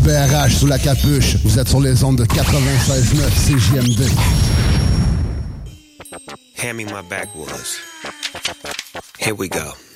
PRH sous la capuche. Vous êtes sur les ondes de 96.9 CJMD. Hand me my backwoods. Here we go.